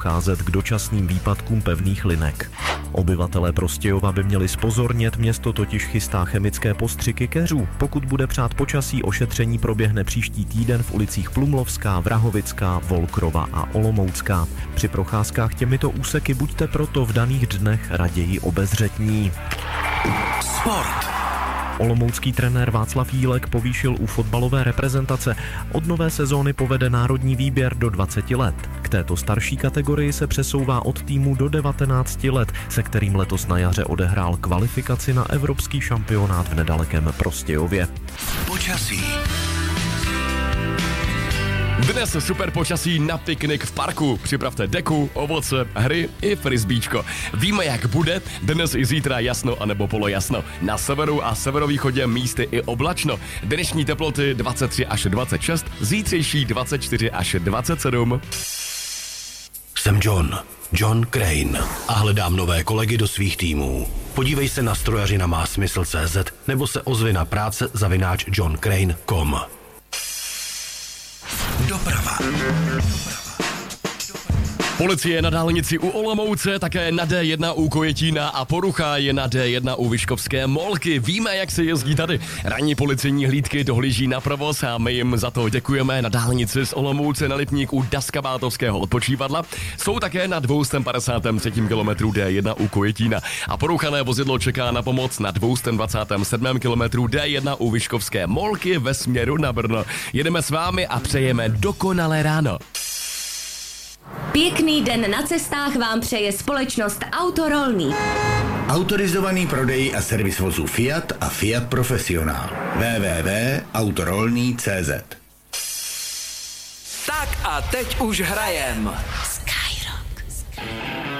docházet k dočasným výpadkům pevných linek. Obyvatelé Prostějova by měli zpozornět, město totiž chystá chemické postřiky keřů. Pokud bude přát počasí, ošetření proběhne příští týden v ulicích Plumlovská, Vrahovická, Volkrova a Olomoucká. Při procházkách těmito úseky buďte proto v daných dnech raději obezřetní. Sport. Olomoucký trenér Václav Jílek povýšil u fotbalové reprezentace. Od nové sezóny povede národní výběr do 20 let. K této starší kategorii se přesouvá od týmu do 19 let, se kterým letos na jaře odehrál kvalifikaci na evropský šampionát v nedalekém Prostějově. Počasí. Dnes super počasí na piknik v parku. Připravte deku, ovoce, hry i frisbíčko. Víme, jak bude, dnes i zítra jasno anebo polojasno. Na severu a severovýchodě místy i oblačno. Dnešní teploty 23 až 26, zítřejší 24 až 27. Jsem John Crane a hledám nové kolegy do svých týmů. Podívej se na strojařina má smysl.cz nebo se ozvi na práce@johncrane.com. Doprava. Policie na dálnici u Olomouce, také na D1 u Kojetína a porucha je na D1 u Vyškovské Molky. Víme, jak se jezdí tady. Ranní policejní hlídky dohlíží na provoz a my jim za to děkujeme. Na dálnici z Olomouce na Lipník u Daskabátovského odpočívadla. Jsou také na 253. kilometru D1 u Kojetína. A poruchané vozidlo čeká na pomoc na 227. kilometru D1 u Vyškovské Molky ve směru na Brno. Jedeme s vámi a přejeme dokonalé ráno. Pěkný den na cestách vám přeje společnost Autorolný. Autorizovaný prodej a servis vozů Fiat a Fiat Profesionál. www.autorolný.cz. Tak a teď už hrajem.